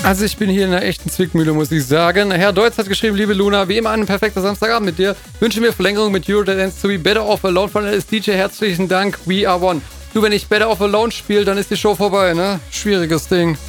Also ich bin hier in einer echten Zwickmühle, muss ich sagen. Herr Deutz hat geschrieben, liebe Luna, wie immer ein perfekter Samstagabend mit dir. Wünsche mir Verlängerung mit Eurodance sowie Better Off Alone von LSDJ. Herzlichen Dank, we are one. Du, wenn ich Better Off Alone spiele, dann ist die Show vorbei, ne? Schwieriges Ding.